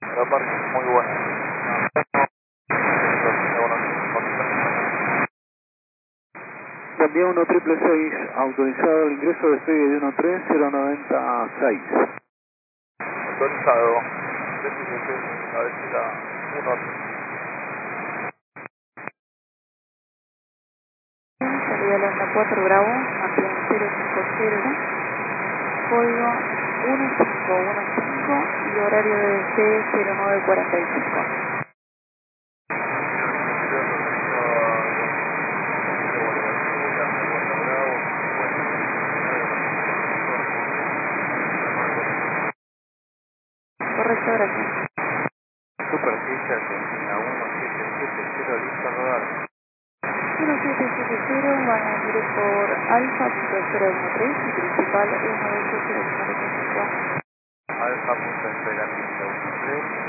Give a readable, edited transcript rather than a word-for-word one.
La parque muy buena. Buen día, 1666, autorizado el ingreso de despegue de 13096. Autorizado. A ver si la 1. Salida Lambda 4 Bravo, mantiene 050, código 1515 y horario de DC 0945. Correcto, gracias. Superficie Argentina 1770, lista a rodar. 1770 van a ir por Alfa 013 y principal 12805. Alfa punto espera 13.